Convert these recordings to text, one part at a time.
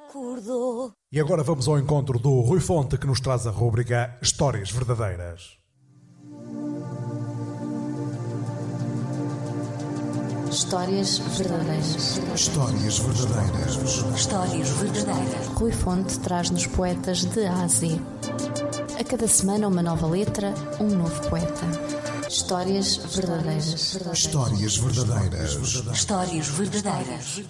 acordou. E agora vamos ao encontro do Rui Fonte, que nos traz a rúbrica Histórias Verdadeiras. Histórias verdadeiras. Histórias verdadeiras. Histórias verdadeiras. Rui Fonte traz-nos poetas de A a Z. A cada semana uma nova letra, um novo poeta. Histórias verdadeiras. Histórias verdadeiras. Histórias verdadeiras.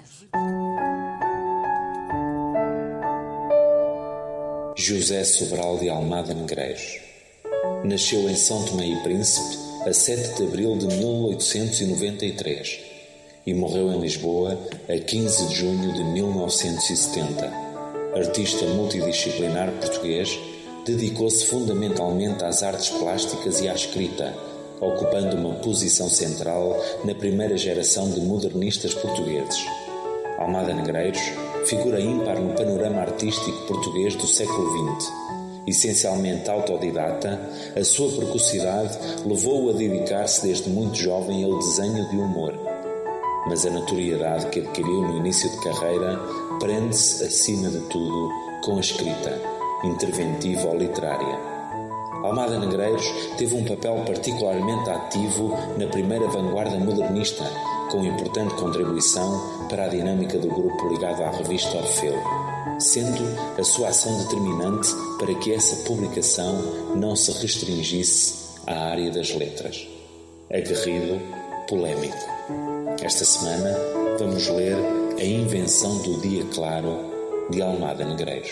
José Sobral de Almada Negreiros nasceu em São Tomé e Príncipe a 7 de abril de 1893 e morreu em Lisboa a 15 de junho de 1970. Artista multidisciplinar português, dedicou-se fundamentalmente às artes plásticas e à escrita, ocupando uma posição central na primeira geração de modernistas portugueses. Almada Negreiros, figura ímpar no panorama artístico português do século XX. Essencialmente autodidata, a sua precocidade levou-o a dedicar-se desde muito jovem ao desenho de humor. Mas a notoriedade que adquiriu no início de carreira prende-se, acima de tudo, com a escrita, interventiva ou literária. Almada Negreiros teve um papel particularmente ativo na primeira vanguarda modernista, com importante contribuição para a dinâmica do grupo ligado à revista Orfeu, sendo a sua ação determinante para que essa publicação não se restringisse à área das letras. Aguerrido, polémico. Esta semana vamos ler A Invenção do Dia Claro, de Almada Negreiros.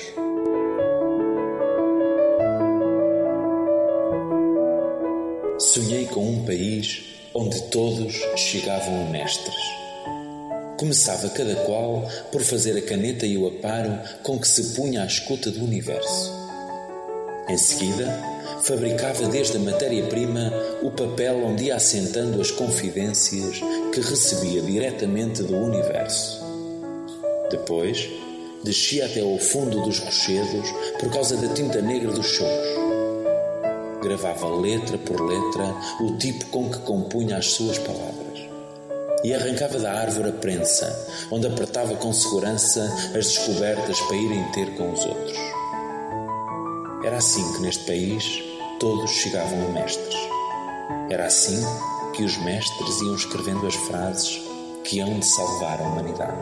Sonhei com um país onde todos chegavam a mestres. Começava cada qual por fazer a caneta e o aparo com que se punha à escuta do universo. Em seguida, fabricava desde a matéria-prima o papel onde ia assentando as confidências que recebia diretamente do universo. Depois, descia até ao fundo dos rochedos por causa da tinta negra dos chocos. Gravava letra por letra o tipo com que compunha as suas palavras. E arrancava da árvore a prensa, onde apertava com segurança as descobertas para irem ter com os outros. Era assim que neste país todos chegavam a mestres. Era assim que os mestres iam escrevendo as frases que hão de salvar a humanidade.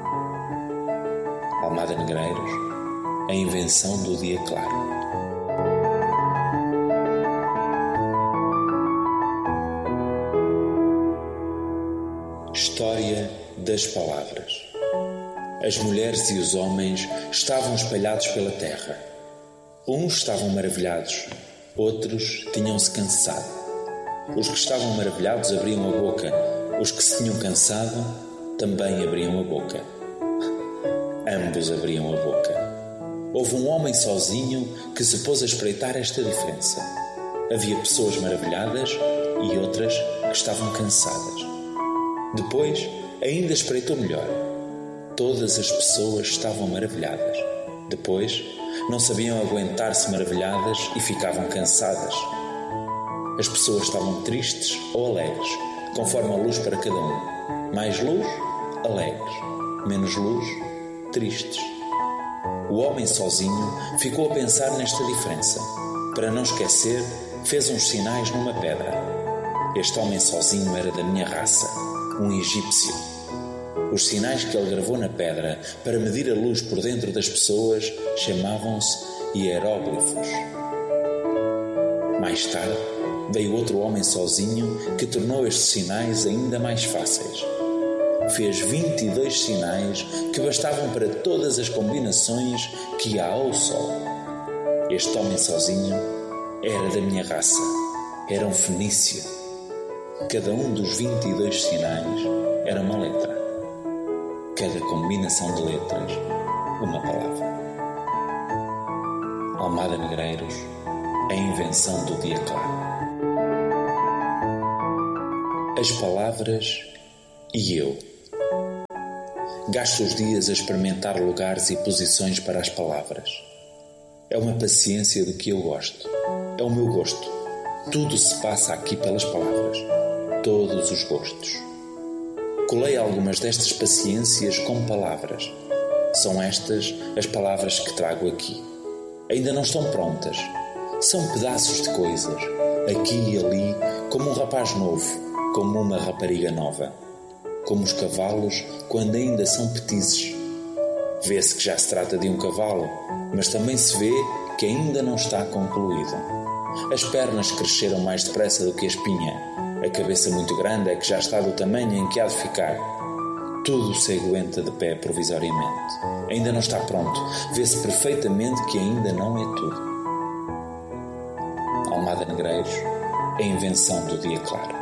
Almada Negreiros, A Invenção do Dia Claro. História das palavras. As mulheres e os homens estavam espalhados pela terra. Uns estavam maravilhados, outros tinham-se cansado. Os que estavam maravilhados abriam a boca, os que se tinham cansado também abriam a boca. Ambos abriam a boca. Houve um homem sozinho que se pôs a espreitar esta diferença. Havia pessoas maravilhadas e outras que estavam cansadas. Depois, ainda espreitou melhor. Todas as pessoas estavam maravilhadas. Depois, não sabiam aguentar-se maravilhadas e ficavam cansadas. As pessoas estavam tristes ou alegres, conforme a luz para cada um. Mais luz, alegres. Menos luz, tristes. O homem sozinho ficou a pensar nesta diferença. Para não esquecer, fez uns sinais numa pedra. Este homem sozinho era da minha raça, um egípcio. Os sinais que ele gravou na pedra para medir a luz por dentro das pessoas chamavam-se hieróglifos. Mais tarde, veio outro homem sozinho que tornou estes sinais ainda mais fáceis. Fez 22 sinais que bastavam para todas as combinações que há ao sol. Este homem sozinho era da minha raça, era um fenício. Cada um dos 22 sinais era uma letra. Cada combinação de letras, uma palavra. Almada Negreiros, A Invenção do Dia Claro. As palavras e eu. Gasto os dias a experimentar lugares e posições para as palavras. É uma paciência de que eu gosto. É o meu gosto. Tudo se passa aqui pelas palavras. Todos os gostos. Colei algumas destas paciências com palavras. São estas as palavras que trago aqui. Ainda não estão prontas. São pedaços de coisas, aqui e ali, como um rapaz novo, como uma rapariga nova. Como os cavalos quando ainda são petizes. Vê-se que já se trata de um cavalo, mas também se vê que ainda não está concluído. As pernas cresceram mais depressa do que a espinha. A cabeça muito grande é que já está do tamanho em que há de ficar. Tudo se aguenta de pé provisoriamente. Ainda não está pronto. Vê-se perfeitamente que ainda não é tudo. Almada Negreiros, a invenção do dia claro.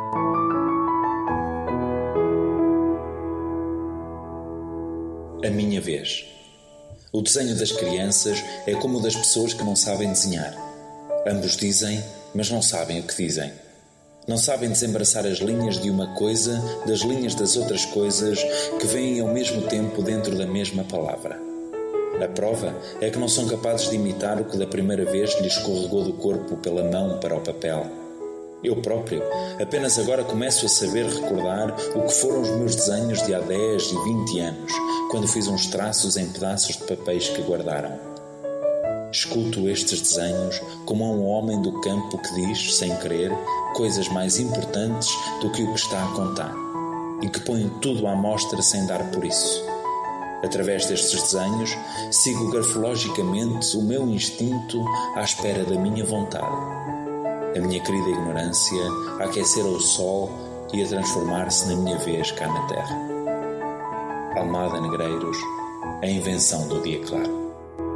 A minha vez. O desenho das crianças é como o das pessoas que não sabem desenhar. Ambos dizem, mas não sabem o que dizem. Não sabem desembaraçar as linhas de uma coisa das linhas das outras coisas que vêm ao mesmo tempo dentro da mesma palavra. A prova é que não são capazes de imitar o que da primeira vez lhes escorregou do corpo pela mão para o papel. Eu próprio apenas agora começo a saber recordar o que foram os meus desenhos de há 10 e 20 anos, quando fiz uns traços em pedaços de papéis que guardaram. Escuto estes desenhos como a um homem do campo que diz, sem querer, coisas mais importantes do que o que está a contar e que põe tudo à mostra sem dar por isso. Através destes desenhos, sigo grafologicamente o meu instinto à espera da minha vontade. A minha querida ignorância a aquecer ao sol e a transformar-se na minha vez cá na terra. Almada Negreiros, a invenção do dia claro.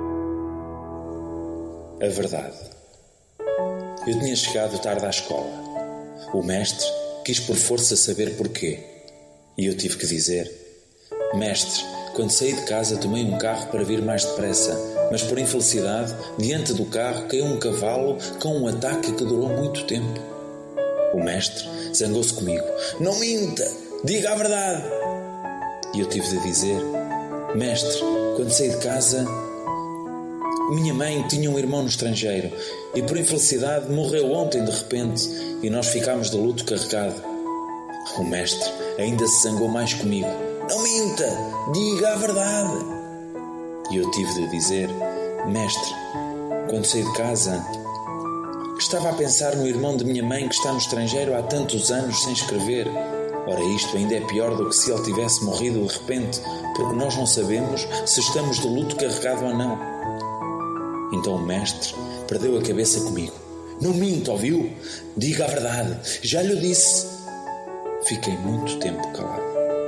A verdade. Eu tinha chegado tarde à escola. O mestre quis por força saber porquê. E eu tive que dizer: mestre, quando saí de casa tomei um carro para vir mais depressa, mas por infelicidade, diante do carro caiu um cavalo com um ataque que durou muito tempo. O mestre zangou-se comigo: não minta, diga a verdade. E eu tive de dizer: mestre, quando saí de casa, minha mãe tinha um irmão no estrangeiro e por infelicidade morreu ontem de repente e nós ficámos de luto carregado. O mestre ainda se zangou mais comigo: não minta, diga a verdade. E eu tive de dizer: mestre, quando saí de casa, estava a pensar no irmão de minha mãe que está no estrangeiro há tantos anos sem escrever. Ora, isto ainda é pior do que se ele tivesse morrido de repente, porque nós não sabemos se estamos de luto carregado ou não. Então o mestre perdeu a cabeça comigo: não minta, ouviu? Diga a verdade, já lhe disse. Fiquei muito tempo calado.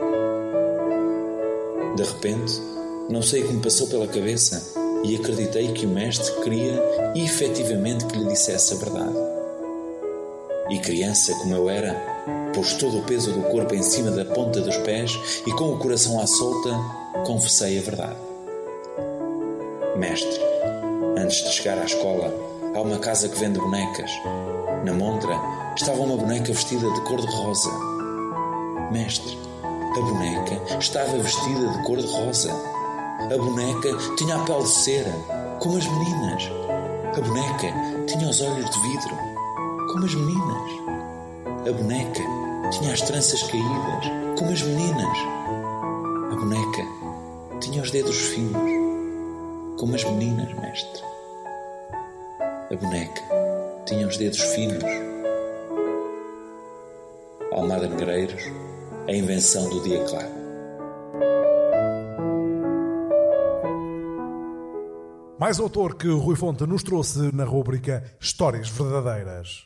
De repente, não sei o que me passou pela cabeça e acreditei que o mestre queria efetivamente que lhe dissesse a verdade. E criança como eu era, pôs todo o peso do corpo em cima da ponta dos pés e com o coração à solta, confessei a verdade. Mestre, antes de chegar à escola, há uma casa que vende bonecas. Na montra estava uma boneca vestida de cor-de-rosa. Mestre, a boneca estava vestida de cor-de-rosa. A boneca tinha a pele de cera, como as meninas. A boneca tinha os olhos de vidro, como as meninas. A boneca tinha as tranças caídas, como as meninas. A boneca tinha os dedos finos, como as meninas, mestre. A boneca tinha os dedos finos. Almada Negreiros, a invenção do dia claro. Mais autor que Rui Fonte nos trouxe na rúbrica Histórias Verdadeiras.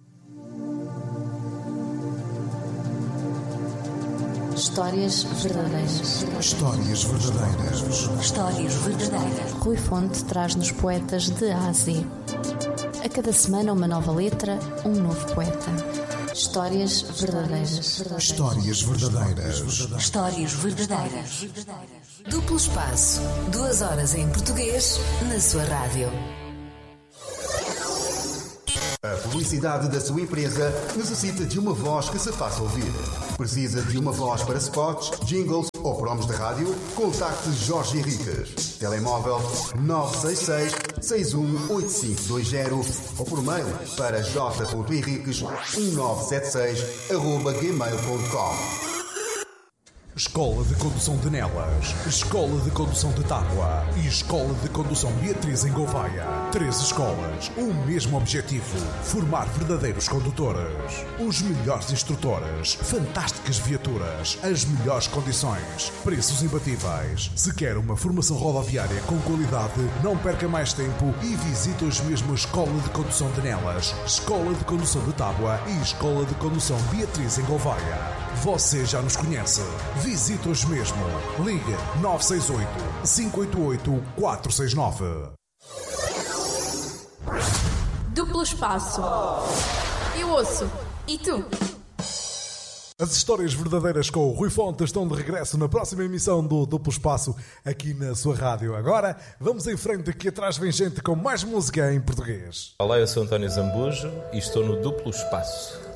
Histórias verdadeiras. Histórias verdadeiras. Histórias verdadeiras. Rui Fonte traz-nos poetas de A a Z. A cada semana uma nova letra, um novo poeta. Histórias verdadeiras. Histórias verdadeiras. Histórias verdadeiras. Duplo espaço, 2 horas em português, na sua rádio. A publicidade da sua empresa necessita de uma voz que se faça ouvir. Precisa de uma voz para spots, jingles ou promos de rádio? Contacte Jorge Henriques. Telemóvel 966-618520 ou por mail para j.henriques1976@gmail.com. Escola de Condução de Nelas, Escola de Condução de Tábua e Escola de Condução Beatriz em Gouveia. 3 escolas, o mesmo objetivo: formar verdadeiros condutores. Os melhores instrutores, fantásticas viaturas, as melhores condições, preços imbatíveis. Se quer uma formação rodoviária com qualidade, não perca mais tempo e visite hoje mesmo a Escola de Condução de Nelas, Escola de Condução de Tábua e Escola de Condução Beatriz em Gouveia. Você já nos conhece. Visite hoje mesmo. Ligue 968-588-469. Duplo espaço. Eu ouço. E tu? As histórias verdadeiras com o Rui Fonte estão de regresso na próxima emissão do Duplo Espaço aqui na sua rádio. Agora, vamos em frente, aqui atrás vem gente com mais música em português. Olá, eu sou António Zambujo e estou no Duplo Espaço.